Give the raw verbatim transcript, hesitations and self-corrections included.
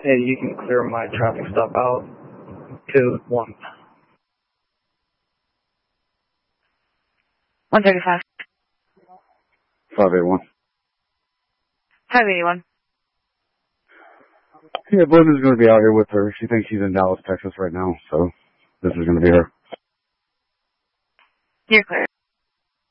Hey, you can clear my traffic stop out. Two, one. one thirty-five. five eighty-one. five eighty-one. Yeah, Blinda's going to be out here with her. She thinks she's in Dallas, Texas right now, so this is going to be her. You're clear.